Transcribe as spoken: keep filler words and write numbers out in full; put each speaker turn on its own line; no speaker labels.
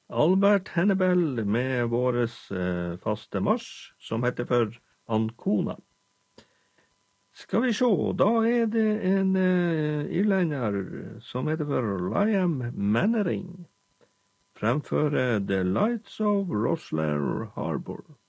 Albert Hannibal med våres eh, faste marsj, som heter for Ancona. Skal vi se, da er det en eh, irlender som heter for Liam Mannering, fremfører The Lights of Rosslare Harbour.